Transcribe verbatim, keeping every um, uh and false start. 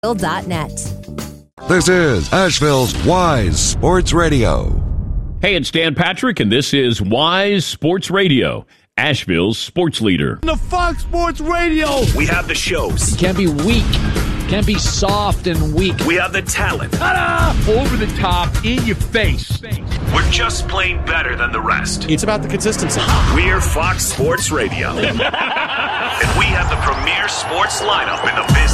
dot net. This is Asheville's Wise Sports Radio. Hey, it's Dan Patrick, and this is Wise Sports Radio, Asheville's sports leader. The Fox Sports Radio. We have the shows. You can't be weak. Can't be soft and weak. We have the talent. Ta-da! Over the top, in your face. We're just plain better than the rest. It's about the consistency. We're Fox Sports Radio. And we have the premier sports lineup in the business.